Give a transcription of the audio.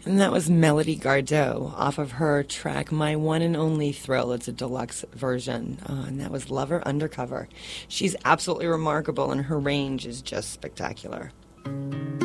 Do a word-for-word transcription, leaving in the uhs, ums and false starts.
And that was Melody Gardot off of her track My One and Only Thrill. It's a deluxe version, uh, and that was Lover Undercover. She's absolutely remarkable, and her range is just spectacular.